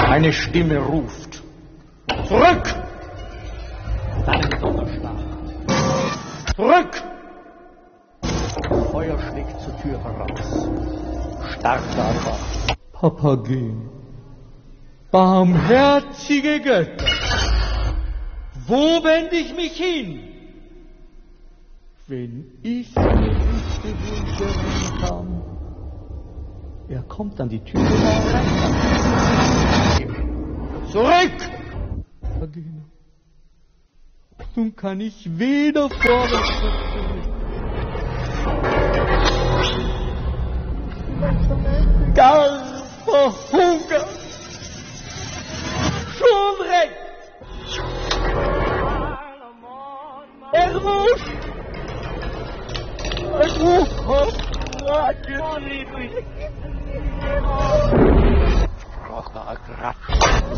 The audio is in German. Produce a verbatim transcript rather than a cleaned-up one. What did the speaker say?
Eine Stimme ruft. Zurück! Dann ein Donnerschlag. Zurück! Feuer schlägt zur Tür heraus. Starker Alarm. Papageno, barmherzige Götter, wo wende ich mich hin, wenn ich mir höchste Wünsche erfüllen kann? Er kommt an die Tür herein. Zurück! Papageno, nun kann ich weder vorwärts noch zurück. Gar verhungert, schon recht. Er ruft, er ruft auf Radio. Frotter Gratsch.